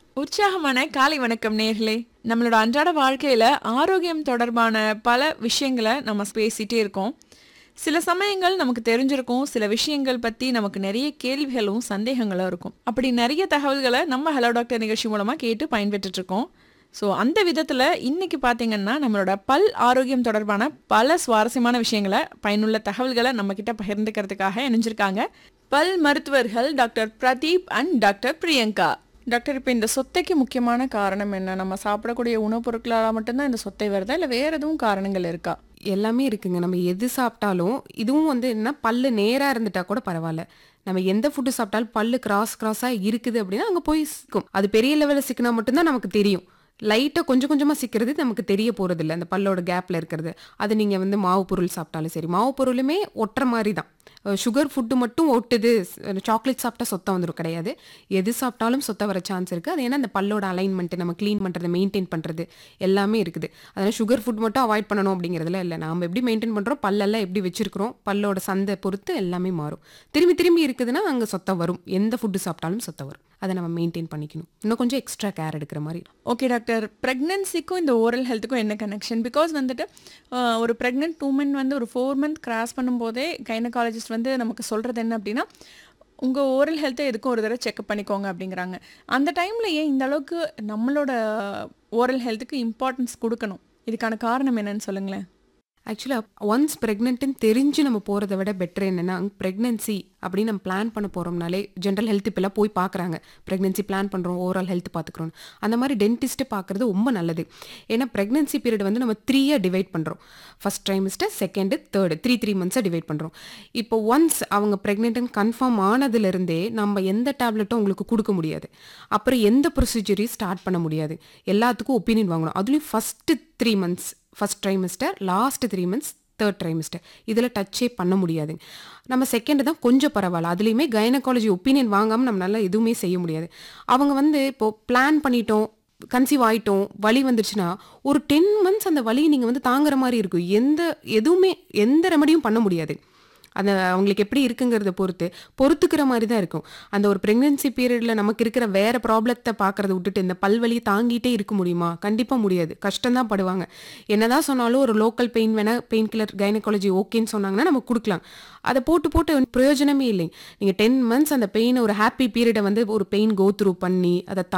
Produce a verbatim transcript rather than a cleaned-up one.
உற்சாகமான காலை வணக்கம் நேர்களே. நம்மளோட அன்றாட வாழ்க்கையில ஆரோக்கியம் தொடர்பான பல விஷயங்களை நம்ம பேசிட்டே இருக்கோம். சில சமயங்கள் நமக்கு தெரிஞ்சிருக்கும், சில விஷயங்கள் பத்தி நமக்கு நிறைய கேள்விகளும் சந்தேகங்களும் இருக்கும். அப்படி நிறைய தகவல்களை நம்ம ஹலோ டாக்டர் நிகழ்ச்சி மூலமா கேட்டு பயன்பெற்றுட்டு இருக்கோம். ஸோ அந்த விதத்தில் இன்னைக்கு பார்த்தீங்கன்னா நம்மளோட பல் ஆரோக்கியம் தொடர்பான பல சுவாரஸ்யமான விஷயங்களை, பயனுள்ள தகவல்களை நம்ம கிட்ட பகிர்ந்துக்கிறதுக்காக இணைஞ்சிருக்காங்க பல் மருத்துவர்கள் doctor Pradeep and doctor Priyanka. Doctor, இப்போ இந்த சொத்தைக்கு முக்கியமான காரணம் என்ன? நம்ம சாப்பிடக்கூடிய உணவுப் பொருட்களால் மட்டும்தான் இந்த சொத்தை வருதா, இல்லை வேற எதுவும் காரணங்கள் இருக்கா? எல்லாமே இருக்குங்க. நம்ம எது சாப்பிட்டாலும் இதுவும் வந்து என்ன, பல்லு நேரா இருந்துட்டா கூட பரவாயில்ல. நம்ம எந்த ஃபுட்டு சாப்பிட்டாலும் பல்லு கிராஸ் கிராஸா இருக்குது அப்படின்னா அங்கே போய் சிக்கும். அது பெரிய லெவலில் சிக்கினா மட்டும்தான் நமக்கு தெரியும். லைட்டாக கொஞ்சம் கொஞ்சமாக சிக்கிறது நமக்கு தெரிய போகிறது இல்லை, அந்த பல்லோட கேப்பில் இருக்கிறது. அது நீங்கள் வந்து மாவு பொருள் சாப்பிட்டாலும் சரி, மாவு பொருளுமே ஒட்டுற மாதிரி தான். சுகர் ஃபுட்டு மட்டும் ஒட்டுது, சாக்லேட் சாப்பிட்டா சொத்தை வந்துடும் கிடையாது. எது சாப்பிட்டாலும் சொத்தை வர சான்ஸ் இருக்குது. அது ஏன்னா அந்த பல்லோட அலைன்மெண்ட்டு, நம்ம க்ளீன் பண்ணுறது, மெயின்டைன் பண்ணுறது எல்லாமே இருக்குது. அதனால் சுகர் ஃபுட் மட்டும் அவாய்ட் பண்ணணும் அப்படிங்கிறதுல இல்லை. நாம் எப்படி மெயின்டைன் பண்ணுறோம், பல்லெல்லாம் எப்படி வச்சுருக்கிறோம், பல்லோட சந்தை பொறுத்து எல்லாமே மாறும். திரும்பி திரும்பி இருக்குதுன்னா அங்கே சொத்தை வரும். எந்த ஃபுட்டு சாப்பிட்டாலும் சொத்தை வரும். அதை நம்ம மெயின்டைன் பண்ணிக்கணும். இன்னும் கொஞ்சம் எக்ஸ்ட்ரா கேர் எடுக்கிற மாதிரி. ஓகே டாக்டர், ப்ரெக்னென்சிக்கும் இந்த ஓரல் ஹெல்த்துக்கும் என்ன கனெக்ஷன்? பிகாஸ் வந்துட்டு ஒரு ப்ரெக்னென்ட் உமன் வந்து ஒரு ஃபோர் மந்த் கிராஸ் பண்ணும்போதே கைனகாலஜிஸ்ட் வந்து நமக்கு சொல்கிறது என்ன அப்படின்னா, உங்கள் ஓரல் ஹெல்த்தை எதுக்கும் ஒரு தடவை செக்அப் பண்ணிக்கோங்க அப்படிங்கிறாங்க. அந்த டைமில் ஏன் இந்த அளவுக்கு நம்மளோட ஓரல் ஹெல்த்துக்கு இம்பார்ட்டன்ஸ் கொடுக்கணும்? இதுக்கான காரணம் என்னன்னு சொல்லுங்களேன். ஆக்சுவலாக ஒன்ஸ் ப்ரெக்னென்ட்டுன்னு தெரிஞ்சு நம்ம போகிறத விட பெட்டர் என்னென்னா, ப்ரெக்னென்சி அப்படின்னு நம்ம பிளான் பண்ண போகிறோம்னாலே ஜென்ரல் ஹெல்த் இப்போலாம் போய் பார்க்குறாங்க. ப்ரெக்னென்சி பிளான் பண்ணுறோம், ஓவரால் ஹெல்த் பார்த்துக்குறோம். அந்த மாதிரி டென்டிஸ்ட்டு பார்க்குறது ரொம்ப நல்லது. ஏன்னா ப்ரெக்னென்சி பீரியட் வந்து நம்ம த்ரீயாக டிவைட் பண்ணுறோம். First trimester, second, third, three three மந்த்ஸாக divide பண்ணுறோம். இப்போ ஒன்ஸ் அவங்க ப்ரெக்னென்ட்னு கன்ஃபார்ம் ஆனதுலேருந்தே நம்ம எந்த டேப்லெட்டும் உங்களுக்கு கொடுக்க முடியாது. அப்புறம் எந்த ப்ரொசீஜரையும் ஸ்டார்ட் பண்ண முடியாது. எல்லாத்துக்கும் ஒப்பீனியன் வாங்கணும். அதுலேயும் first three months, first trimester, last three months, third trimester, இதில் டச்சே பண்ண முடியாது. நம்ம செகண்டு தான் கொஞ்சம் பரவாயில்ல. அதுலேயுமே கைனகாலஜி ஒப்பீனியன் வாங்காமல் நம்மளால எதுவுமே செய்ய முடியாது. அவங்க வந்து இப்போது பிளான் பண்ணிட்டோம், கன்சீவ் ஆகிட்டோம், வலி வந்துருச்சுன்னா ஒரு டென் மந்த்ஸ் அந்த வலியை நீங்கள் வந்து தாங்குற மாதிரி இருக்கும். எந்த எதுவுமே எந்த ரெமடியும் பண்ண முடியாது. அந்த அவங்களுக்கு எப்படி இருக்குங்கிறத பொறுத்து பொறுத்துக்கிற மாதிரி தான் இருக்கும். அந்த ஒரு ப்ரெக்னென்சி பீரியடில் நமக்கு இருக்கிற வேறு ப்ராப்ளத்தை பார்க்குறத விட்டுட்டு இந்த பல்வலியை தாங்கிட்டே இருக்க முடியுமா? கண்டிப்பாக முடியாது. கஷ்டம்தான் படுவாங்க. என்னதான் சொன்னாலும் ஒரு லோக்கல் பெயின் வேணால், பெயின் கில்லர், கைனகாலஜி ஓகேன்னு சொன்னாங்கன்னா நம்ம கொடுக்கலாம். அதை போட்டு போட்டு பிரயோஜனமே இல்லை. நீங்கள் டென் மந்த்ஸ் அந்த பெயினை, ஒரு ஹாப்பி பீரியடை வந்து ஒரு பெயின் கோ த்ரூ பண்ணி அதை